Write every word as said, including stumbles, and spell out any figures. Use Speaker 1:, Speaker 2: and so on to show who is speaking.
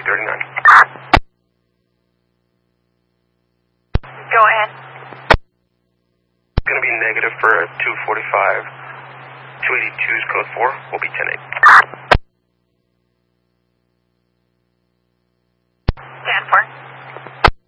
Speaker 1: thirty-nine.
Speaker 2: Go ahead.
Speaker 1: Going to be negative for two forty-five. two eighty-two's code four will be ten eight.